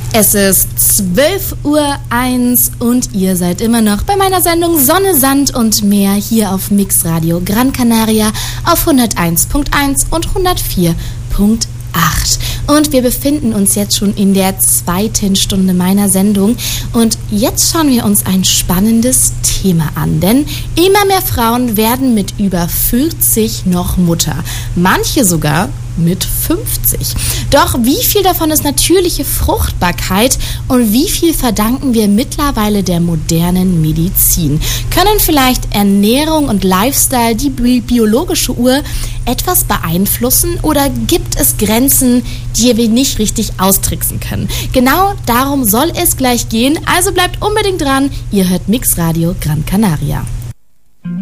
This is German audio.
Es ist 12:01 Uhr und ihr seid immer noch bei meiner Sendung Sonne, Sand und Meer hier auf Mixradio Gran Canaria auf 101.1 und 104.8. Und wir befinden uns jetzt schon in der zweiten Stunde meiner Sendung und jetzt schauen wir uns ein spannendes Thema an, denn immer mehr Frauen werden mit über 40 noch Mutter, manche sogar mit 50. Doch wie viel davon ist natürliche Fruchtbarkeit und wie viel verdanken wir mittlerweile der modernen Medizin? Können vielleicht Ernährung und Lifestyle die biologische Uhr etwas beeinflussen oder gibt es Grenzen, die wir nicht richtig austricksen können? Genau darum soll es gleich gehen, also bleibt unbedingt dran. Ihr hört Mixradio Gran Canaria.